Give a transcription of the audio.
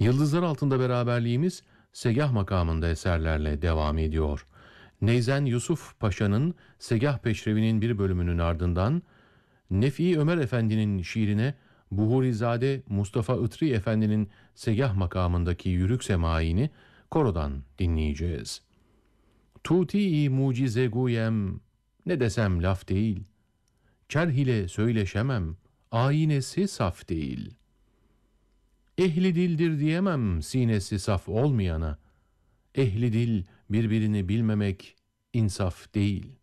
Yıldızlar altında beraberliğimiz Segah makamında eserlerle devam ediyor. Neyzen Yusuf Paşa'nın Segah Peşrevi'nin bir bölümünün ardından Nefi Ömer Efendi'nin şiirine Buhurizade Mustafa Itri Efendi'nin Segah makamındaki yürük semaini korodan dinleyeceğiz. Tuti-i mucize guyem, ne desem laf değil. Çerh ile söyleşemem, aynesi saf değil. Ehli dildir diyemem sinesi saf olmayana. Ehli dil birbirini bilmemek insaf değil.